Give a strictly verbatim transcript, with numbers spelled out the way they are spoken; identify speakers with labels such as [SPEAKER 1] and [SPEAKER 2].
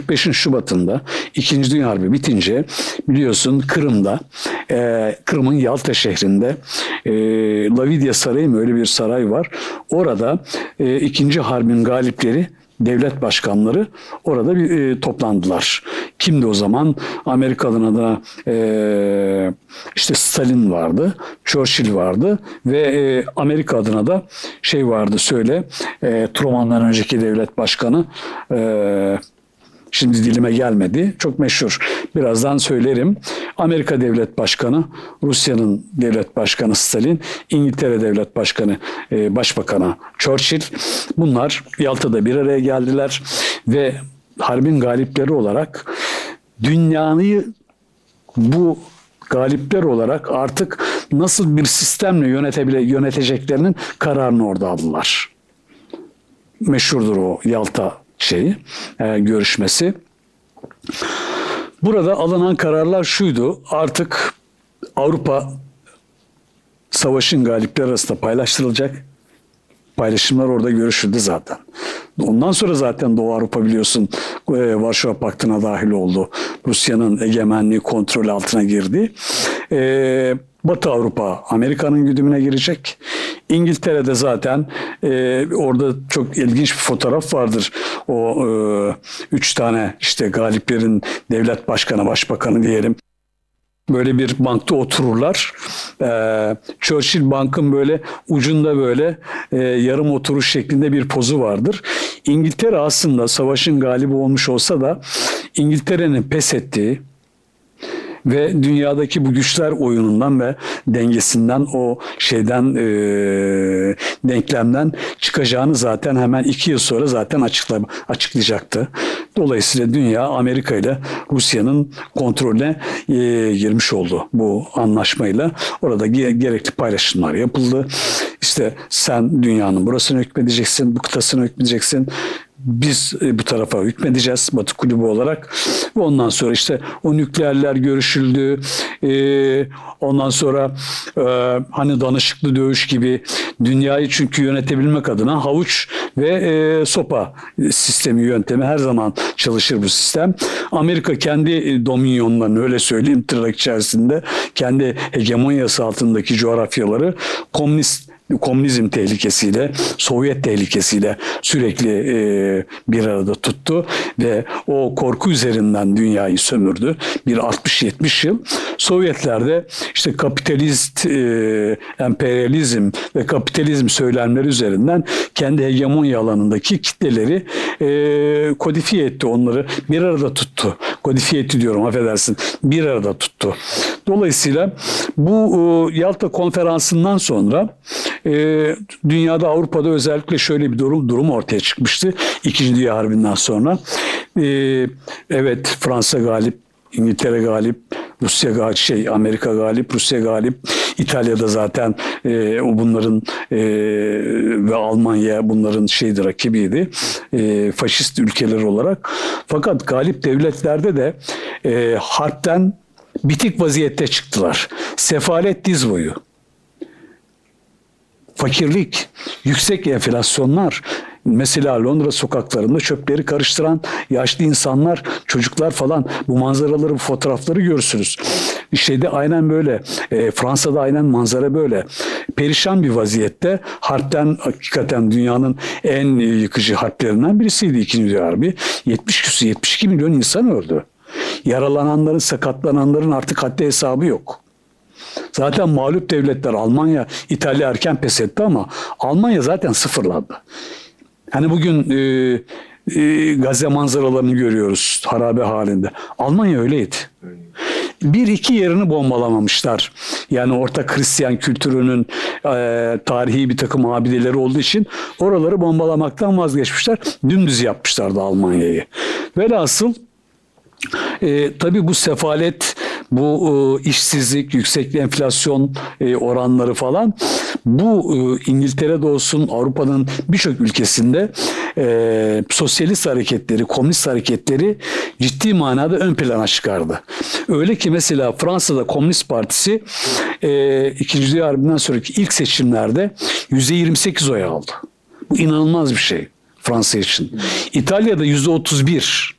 [SPEAKER 1] kırk beşin Şubat'ında İkinci Dünya Harbi bitince biliyorsun Kırım'da, e, Kırım'ın Yalta şehrinde e, Lavidia Sarayı mı öyle bir saray var. Orada e, İkinci Harbin galipleri, devlet başkanları orada bir e, toplandılar. Kimdi o zaman? Amerika'dan da e, işte Stalin vardı, Churchill vardı ve e, Amerika adına da şey vardı söyle, e, Truman'dan önceki devlet başkanı, e, şimdi dilime gelmedi, çok meşhur, birazdan söylerim. Amerika devlet başkanı, Rusya'nın devlet başkanı Stalin, İngiltere devlet başkanı, e, başbakanı Churchill. Bunlar Yalta'da bir araya geldiler ve harbin galipleri olarak dünyayı bu galipler olarak artık nasıl bir sistemle yönetebile yöneteceklerinin kararını orada aldılar. Meşhurdur o Yalta şeyi, e, görüşmesi. Burada alınan kararlar şuydu: artık Avrupa savaşın galipleri arasında paylaştırılacak. Paylaşımlar orada görüşüldü zaten. Ondan sonra zaten Doğu Avrupa biliyorsun e, Varşova Paktı'na dahil oldu. Rusya'nın egemenliği kontrol altına girdi. E, Batı Avrupa Amerika'nın güdümüne girecek. İngiltere'de zaten e, orada çok ilginç bir fotoğraf vardır. O e, üç tane işte galiplerin devlet başkanı, başbakanı diyelim. Böyle bir bankta otururlar. Ee, Churchill bankın böyle ucunda böyle e, yarım oturuş şeklinde bir pozu vardır. İngiltere aslında savaşın galibi olmuş olsa da İngiltere'nin pes ettiği ve dünyadaki bu güçler oyunundan ve dengesinden, o şeyden, e, denklemden çıkacağını zaten hemen iki yıl sonra zaten açıkla, açıklayacaktı. Dolayısıyla dünya Amerika ile Rusya'nın kontrolüne e, girmiş oldu bu anlaşmayla. Orada gerekli paylaşımlar yapıldı. İşte sen dünyanın burasına hükmedeceksin, bu kıtasına hükmedeceksin. Biz bu tarafa hükmedeceğiz Batı Kulübü olarak. Ve ondan sonra işte o nükleerler görüşüldü. Ee, ondan sonra e, hani danışıklı dövüş gibi dünyayı çünkü yönetebilmek adına havuç ve e, sopa sistemi, yöntemi her zaman çalışır bu sistem. Amerika kendi dominyonlarını, öyle söyleyeyim tırnak içerisinde, kendi hegemonyası altındaki coğrafyaları komünist komünizm tehlikesiyle, Sovyet tehlikesiyle sürekli e, bir arada tuttu ve o korku üzerinden dünyayı sömürdü. Bir altmış yetmiş yıl. Sovyetler de işte kapitalist e, emperyalizm ve kapitalizm söylemleri üzerinden kendi hegemonya alanındaki kitleleri e, kodifiye etti. Onları bir arada tuttu. Kodifiye etti diyorum, affedersin. Bir arada tuttu. Dolayısıyla bu e, Yalta Konferansı'ndan sonra e, dünyada, Avrupa'da özellikle şöyle bir durum durum ortaya çıkmıştı. İkinci Dünya Harbi'nden sonra. E, evet, Fransa galip, İngiltere galip, Rusya galip, şey Amerika galip, Rusya galip. İtalya'da zaten e, o bunların e, ve Almanya bunların şeydi, rakibiydi. E, faşist ülkeler olarak. Fakat galip devletlerde de e, harpten bitik vaziyette çıktılar. Sefalet diz boyu. Fakirlik, yüksek enflasyonlar, mesela Londra sokaklarında çöpleri karıştıran yaşlı insanlar, çocuklar falan, bu manzaraları, bu fotoğrafları görürsünüz. Şeyde aynen böyle, e, Fransa'da aynen manzara böyle. Perişan bir vaziyette, harpten, hakikaten dünyanın en yıkıcı harplerinden birisiydi İkinci Dünya Harbi. yetmiş küsur, yetmiş iki milyon insan öldü. Yaralananların, sakatlananların artık haddi hesabı yok. Zaten mağlup devletler, Almanya, İtalya erken pes etti ama Almanya zaten sıfırlandı. Hani bugün e, e, Gazze manzaralarını görüyoruz harabe halinde. Almanya öyleydi. Bir iki yerini bombalamamışlar. Yani orta Hristiyan kültürünün e, tarihi bir takım abideleri olduğu için oraları bombalamaktan vazgeçmişler. Dümdüz yapmışlardı Almanya'yı. Velhasıl e, tabii bu sefalet, bu e, işsizlik, yüksek enflasyon e, oranları falan, bu e, İngiltere'de olsun, Avrupa'nın birçok ülkesinde e, sosyalist hareketleri, komünist hareketleri ciddi manada ön plana çıkardı. Öyle ki mesela Fransa'da Komünist Partisi e, İkinci Dünya Harbi'nden sonraki ilk seçimlerde yüzde yirmi sekiz oy aldı. Bu inanılmaz bir şey Fransa için. İtalya'da yüzde otuz bir.